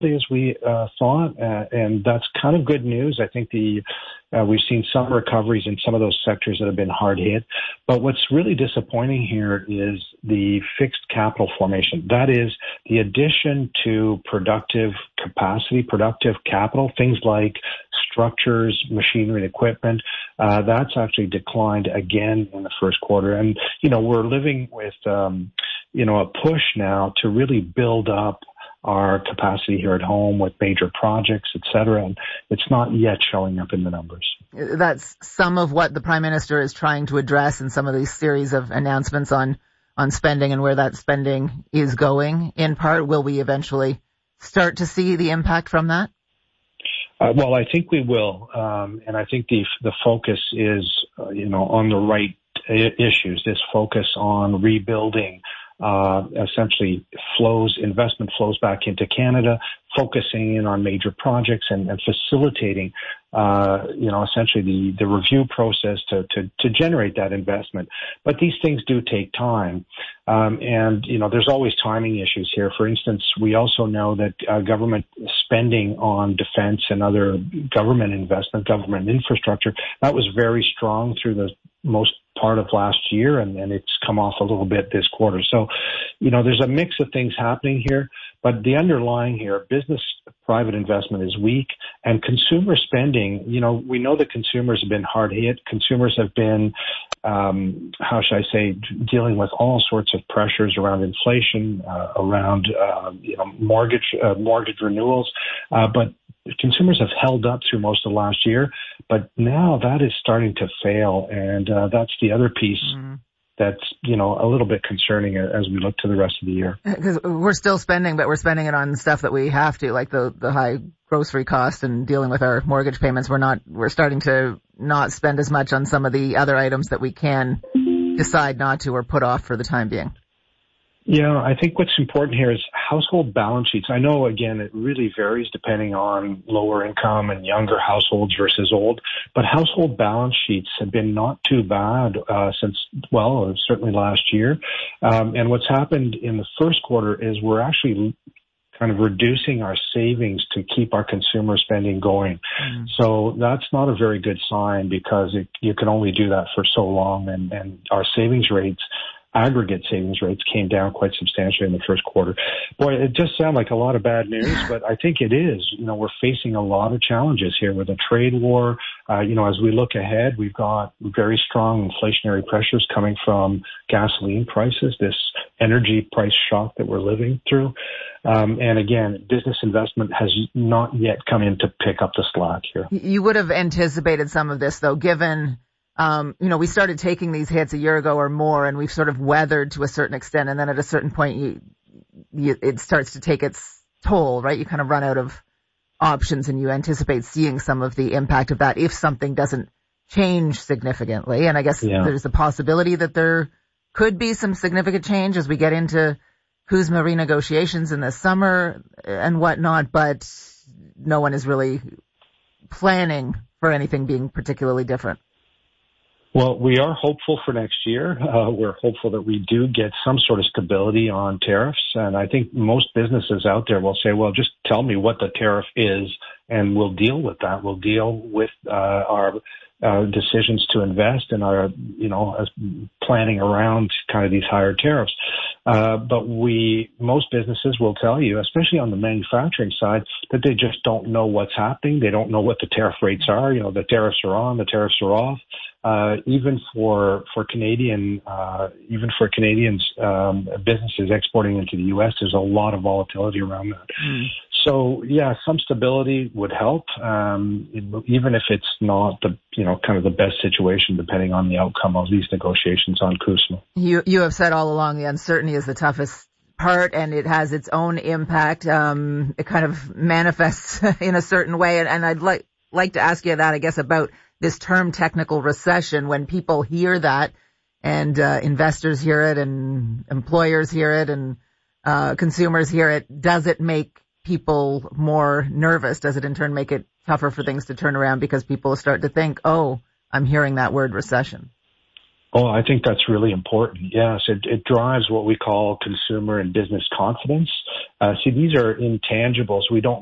as we thought, and that's kind of good news. I think we've seen some recoveries in some of those sectors that have been hard hit. But what's really disappointing here is the fixed capital formation. That is the addition to productive capacity, productive capital, things like structures, machinery, and equipment. That's actually declined again in the first quarter. And, we're living with, a push now to really build up our capacity here at home with major projects, et cetera, and it's not yet showing up in the numbers. That's some of what the Prime Minister is trying to address in some of these series of announcements on spending and where that spending is going, in part. Will we eventually start to see the impact from that? Well, I think we will, and I think the focus is, on the right issues. This focus on rebuilding essentially investment flows back into Canada, focusing in on major projects and facilitating, essentially the review process to generate that investment. But these things do take time. And there's always timing issues here. For instance, we also know that government spending on defense and other government investment, government infrastructure, that was very strong through the most part of last year, and it's come off a little bit this quarter. So, there's a mix of things happening here, but the underlying here, business private investment is weak, and consumer spending, we know that consumers have been hard hit. Consumers have been, dealing with all sorts of pressures around inflation, around, mortgage renewals, but consumers have held up through most of last year, but now that is starting to fail, and that's the other piece that's, a little bit concerning as we look to the rest of the year. Because we're still spending, but we're spending it on stuff that we have to, like the high grocery costs and dealing with our mortgage payments. We're starting to not spend as much on some of the other items that we can decide not to or put off for the time being. Yeah, I think what's important here is household balance sheets. I know, again, it really varies depending on lower income and younger households versus old, but household balance sheets have been not too bad since, certainly last year. And what's happened in the first quarter is we're actually kind of reducing our savings to keep our consumer spending going. So that's not a very good sign, because you can only do that for so long, and our aggregate savings rates came down quite substantially in the first quarter. Boy, it just sounds like a lot of bad news, but I think it is. We're facing a lot of challenges here with a trade war. As we look ahead, we've got very strong inflationary pressures coming from gasoline prices, this energy price shock that we're living through. And again, business investment has not yet come in to pick up the slack here. You would have anticipated some of this, though, given we started taking these hits a year ago or more, and we've sort of weathered to a certain extent. And then at a certain point, it starts to take its toll, right? You kind of run out of options, and you anticipate seeing some of the impact of that if something doesn't change significantly. And I guess there's the possibility that there could be some significant change as we get into CUSMA renegotiations in the summer and whatnot, but no one is really planning for anything being particularly different. Well, we are hopeful for next year. We're hopeful that we do get some sort of stability on tariffs. And I think most businesses out there will say, well, just tell me what the tariff is, and we'll deal with that. We'll deal with our decisions to invest and our, planning around kind of these higher tariffs. But most businesses will tell you, especially on the manufacturing side, that they just don't know what's happening. They don't know what the tariff rates are. The tariffs are on, the tariffs are off. Even for Canadians, businesses exporting into the U.S., there's a lot of volatility around that. So, some stability would help, even if it's not the, kind of the best situation, depending on the outcome of these negotiations on CUSMA. You have said all along the uncertainty is the toughest part, and it has its own impact. It kind of manifests in a certain way, and I'd like to ask you that, I guess, about this term technical recession. When people hear that, and investors hear it, and employers hear it, and consumers hear it, does it make people more nervous? Does it in turn make it tougher for things to turn around because people start to think, oh, I'm hearing that word recession? Oh, I think that's really important. Yes, it drives what we call consumer and business confidence. See, these are intangibles. We don't